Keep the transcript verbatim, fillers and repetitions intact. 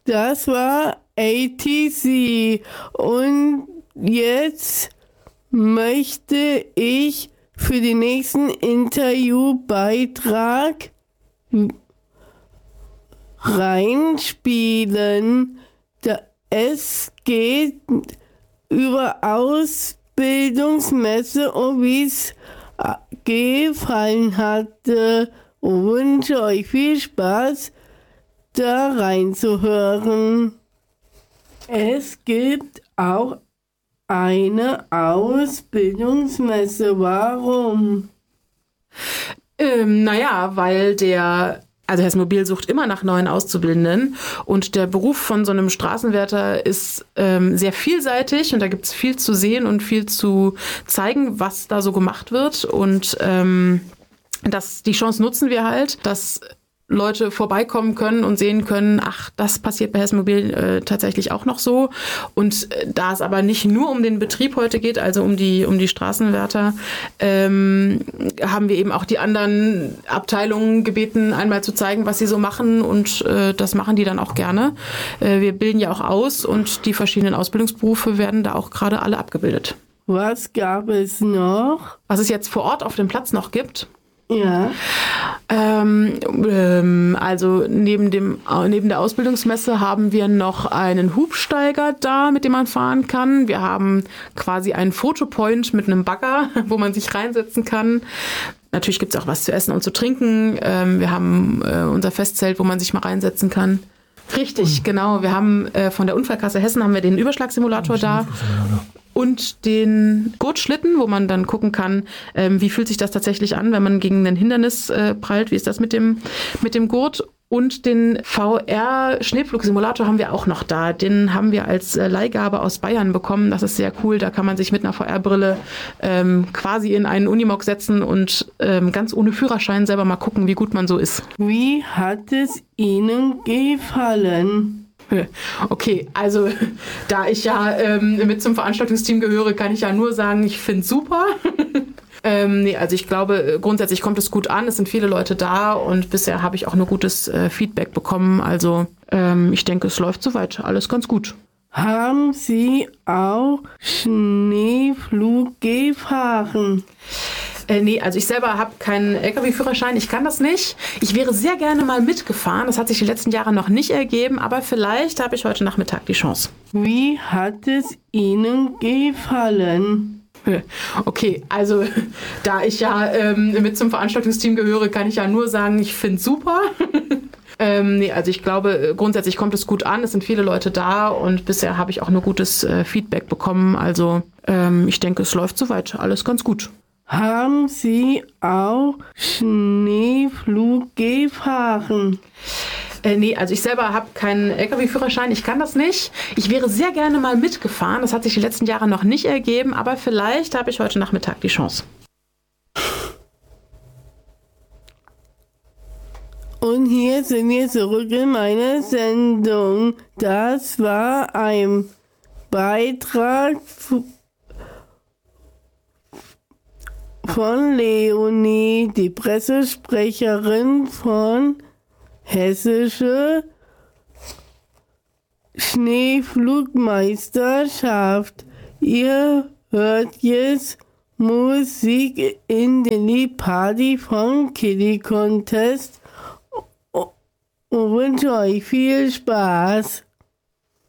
Das war A T C und jetzt möchte ich für den nächsten Interviewbeitrag reinspielen. Es geht über Ausbildungsmesse und wie es gefallen hatte. Und wünsche euch viel Spaß, da reinzuhören. Es gibt auch eine Ausbildungsmesse. Warum? Ähm, naja, weil der, also Hessen Mobil sucht immer nach neuen Auszubildenden und der Beruf von so einem Straßenwärter ist ähm, sehr vielseitig und da gibt es viel zu sehen und viel zu zeigen, was da so gemacht wird und ähm, das, die Chance nutzen wir halt, dass Leute vorbeikommen können und sehen können, ach, das passiert bei Hessen Mobil äh, tatsächlich auch noch so. Und äh, da es aber nicht nur um den Betrieb heute geht, also um die, um die Straßenwärter, ähm, haben wir eben auch die anderen Abteilungen gebeten, einmal zu zeigen, was sie so machen. Und äh, das machen die dann auch gerne. Äh, wir bilden ja auch aus und die verschiedenen Ausbildungsberufe werden da auch gerade alle abgebildet. Was gab es noch? Was es jetzt vor Ort auf dem Platz noch gibt? Ja. Ähm, ähm, also neben dem neben der Ausbildungsmesse haben wir noch einen Hubsteiger da, mit dem man fahren kann. Wir haben quasi einen Fotopoint mit einem Bagger, wo man sich reinsetzen kann. Natürlich gibt es auch was zu essen und zu trinken. Ähm, wir haben äh, unser Festzelt, wo man sich mal reinsetzen kann. Richtig, genau. Wir haben äh, von der Unfallkasse Hessen haben wir den Überschlagsimulator da. Und den Gurtschlitten, wo man dann gucken kann, ähm, wie fühlt sich das tatsächlich an, wenn man gegen ein Hindernis äh, prallt, wie ist das mit dem, mit dem Gurt. Und den V R-Schneepflugsimulator haben wir auch noch da. Den haben wir als äh, Leihgabe aus Bayern bekommen. Das ist sehr cool. Da kann man sich mit einer V R-Brille ähm, quasi in einen Unimog setzen und ähm, ganz ohne Führerschein selber mal gucken, wie gut man so ist. Wie hat es Ihnen gefallen? Okay, also da ich ja ähm, mit zum Veranstaltungsteam gehöre, kann ich ja nur sagen, ich finde es super. ähm, nee, also ich glaube, grundsätzlich kommt es gut an. Es sind viele Leute da und bisher habe ich auch nur gutes äh, Feedback bekommen. Also ähm, ich denke, es läuft soweit alles ganz gut. Haben Sie auch Schneeflug gefahren? Äh, nee, also ich selber habe keinen L K W-Führerschein, ich kann das nicht. Ich wäre sehr gerne mal mitgefahren, das hat sich die letzten Jahre noch nicht ergeben, aber vielleicht habe ich heute Nachmittag die Chance. Wie hat es Ihnen gefallen? Okay, also da ich ja ähm, mit zum Veranstaltungsteam gehöre, kann ich ja nur sagen, ich finde es super. ähm, nee, also ich glaube, grundsätzlich kommt es gut an, es sind viele Leute da und bisher habe ich auch nur gutes äh, Feedback bekommen. Also ähm, ich denke, es läuft soweit alles ganz gut. Haben Sie auch Schneeflug gefahren? Äh, nee, also ich selber habe keinen L K W-Führerschein, ich kann das nicht. Ich wäre sehr gerne mal mitgefahren, das hat sich die letzten Jahre noch nicht ergeben, aber vielleicht habe ich heute Nachmittag die Chance. Und hier sind wir zurück in meiner Sendung. Das war ein Beitrag von Leonie, die Pressesprecherin von Hessische Schneeflugmeisterschaft. Ihr hört jetzt Musik in die Party von Kitty Contest und wünsche euch viel Spaß.